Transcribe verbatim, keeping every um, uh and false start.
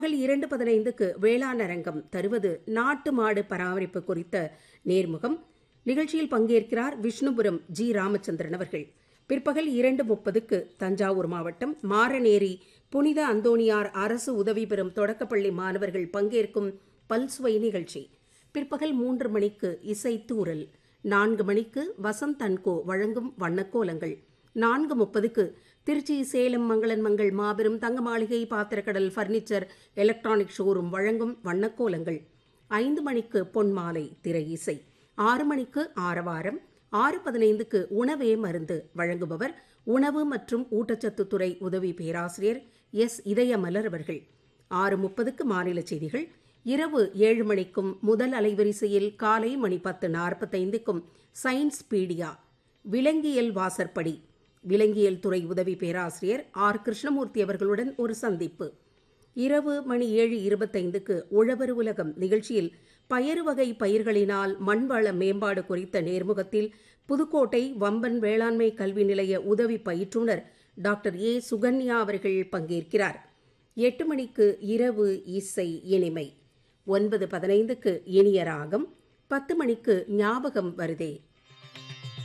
பகல் இரண்டு பதினைந்துக்கு வேளாண் அரங்கம் தருவது நாட்டு மாடு பராமரிப்பு குறித்த நேர்முகம். நிகழ்ச்சியில் பங்கேற்கிறார் விஷ்ணுபுரம் ஜி ராமச்சந்திரன் அவர்கள். பிற்பகல் இரண்டு முப்பதுக்கு தஞ்சாவூர் மாவட்டம் மாரநேரி புனித அந்தோணியார் அரசு உதவி பெறும் தொடக்கப்பள்ளி மாணவர்கள் பங்கேற்கும் பல்சுவை நிகழ்ச்சி. பிற்பகல் மூன்று மணிக்கு இசை தூரல். நான்கு மணிக்கு வசந்த் அன்கோ வழங்கும் வண்ணக்கோலங்கள். நான்கு முப்பதுக்கு திருச்சி சேலம் மங்களன் மங்கள் மாபெரும் தங்க மாளிகை பாத்திரக்கடல் பர்னிச்சர் எலக்ட்ரானிக் ஷோரூம் வழங்கும் வண்ணக்கோலங்கள். ஐந்து மணிக்கு பொன்மாலை திரை இசை. ஆறு மணிக்கு ஆரவாரம். ஆறு பதினைந்துக்கு உணவே மருந்து வழங்குபவர் உணவு மற்றும் ஊட்டச்சத்துத்துறை உதவி பேராசிரியர் எஸ் இதயமலர் அவர்கள். ஆறு முப்பதுக்கு மாநில செய்திகள். இரவு ஏழு மணிக்கும் முதல் அலைவரிசையில் காலை மணி பத்து நாற்பத்தைந்துக்கும் சயின்ஸ் பீடியா விலங்கியல் வாசற்படி விலங்கியல் துறை உதவி பேராசிரியர் ஆர் கிருஷ்ணமூர்த்தி அவர்களுடன் ஒரு சந்திப்பு. இரவு மணி ஏழு இருபத்தைந்துக்கு உழவர் உலகம் நிகழ்ச்சியில் பயறு வகை பயிர்களினால் மண்வள மேம்பாடு குறித்த நேர்முகத்தில் புதுக்கோட்டை வம்பன் வேளாண்மை கல்வி நிலைய உதவி பயிற்றுனர் டாக்டர் ஏ சுகன்யா அவர்கள் பங்கேற்கிறார். எட்டு மணிக்கு இரவு இசை இனிமை. ஒன்பது பதினைந்துக்கு இனிய ராகம். பத்து மணிக்கு ஞாபகம் வருதே